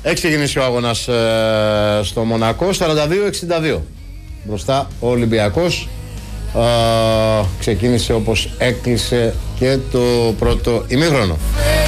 Έχει ξεκινήσει ο αγώνας στο Μονακό, 42-62. Μπροστά ο Ολυμπιακός. Ξεκίνησε όπως έκλεισε και το πρώτο ημίχρονο.